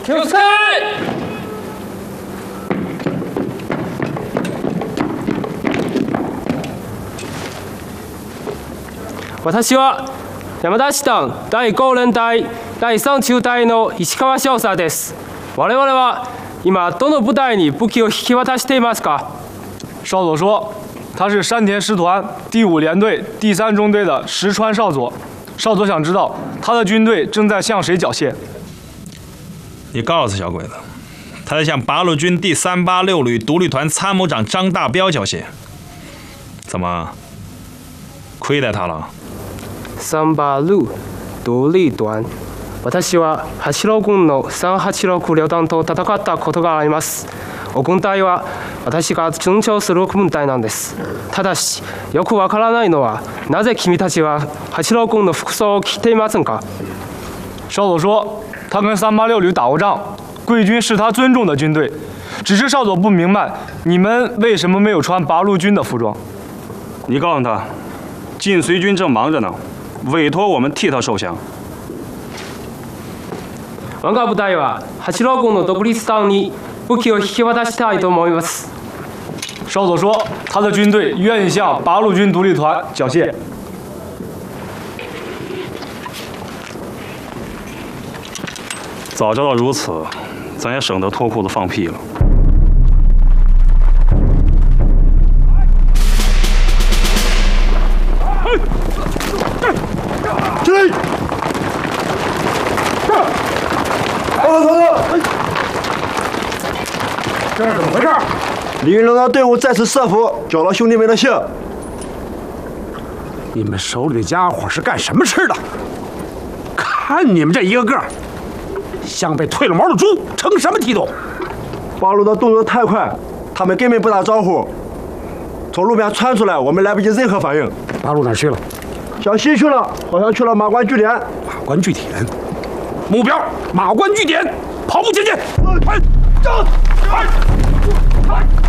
気をつけ！私は山田師団第5連隊第3中隊の石川少佐です。我々は今どの部隊に武器を引き渡していますか？ 少佐说，他是山田师团第5联队第3中队的石川少佐。少佐想知道他的军队正在向谁缴械。 你告诉小鬼子，他在向八路军第386旅独立团参谋长张大彪缴械。怎么亏待他了 386独立団。私は八郎軍の386旅団と戦ったことがあります。お軍隊は私が順調する軍隊なんです。ただしよくわからないのはなぜ君たちは八郎軍の服装を着ていませんか？ 少佐说，他跟386旅打过仗，贵军是他尊重的军队，只是少佐不明白你们为什么没有穿八路军的服装。 你告诉他，晋绥军正忙着呢，委托我们替他受降。 我が部隊は八郎軍の独立団に武器を引き渡したいと思います。 少佐说，他的军队愿意向八路军独立团缴械。 早知道如此，咱也省得脱裤子放屁了。 起来！这是怎么回事？李云龙的队伍再次设伏，缴了兄弟们的械。 你们手里的家伙是干什么吃的？看你们这一个个，像被褪了毛的猪，成什么体统？ 八路的动作太快，他们根本不打招呼，从路边窜出来，我们来不及任何反应。 八路哪儿去了？ 向西去了，好像去了马关据点。 马关据点，目标马关据点，跑步前进！快，走！快！